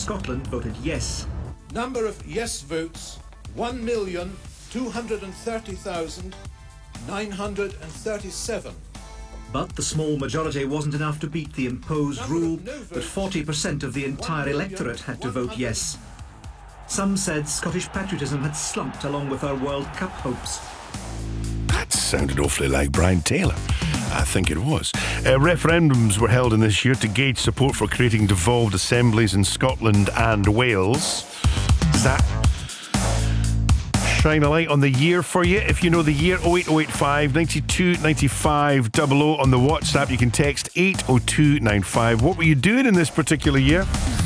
Scotland voted yes. Number of yes votes, 1,230,937. But the small majority wasn't enough to beat the imposed rule that 40% of the entire electorate had to vote yes. Some said Scottish patriotism had slumped along with our World Cup hopes. That sounded awfully like Brian Taylor. I think it was. Referendums were held in this year to gauge support for creating devolved assemblies in Scotland and Wales. Does that shine a light on the year for you? If you know the year, 08085 92 95 00 on the WhatsApp. You can text 80295. What were you doing in this particular year?